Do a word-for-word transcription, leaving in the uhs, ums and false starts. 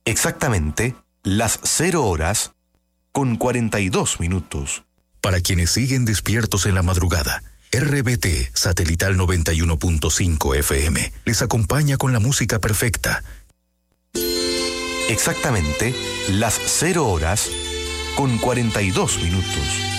Exactamente las cero horas con cuarenta y dos minutos. Para quienes siguen despiertos en la madrugada, R B T Satelital noventa y uno punto cinco F M les acompaña con la música perfecta. Exactamente las cero horas con cuarenta y dos minutos.